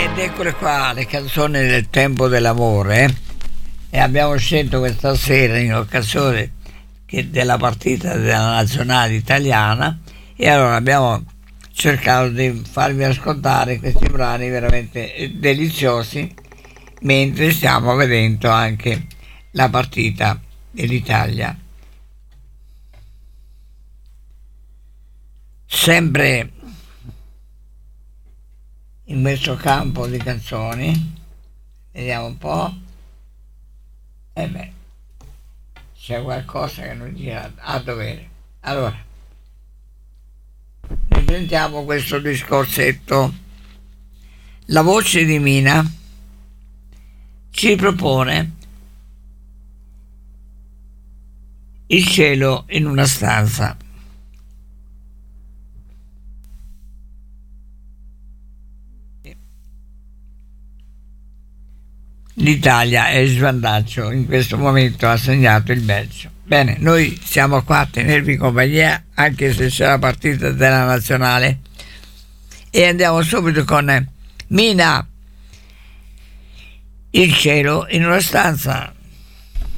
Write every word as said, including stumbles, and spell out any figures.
Ed eccole qua le canzoni del tempo dell'amore, e abbiamo scelto questa sera in occasione che della partita della nazionale italiana, e allora abbiamo cercato di farvi ascoltare questi brani veramente deliziosi mentre stiamo vedendo anche la partita dell'Italia. Sempre in questo campo di canzoni, vediamo un po', e beh, c'è qualcosa che non gira a dovere. Allora, riprendiamo questo discorsetto. La voce di Mina ci propone il cielo in una stanza. L'Italia è in svantaggio, in questo momento ha segnato il Belgio. Bene, noi siamo qua a tenervi compagnia anche se c'è la partita della nazionale, e andiamo subito con Mina, il cielo in una stanza.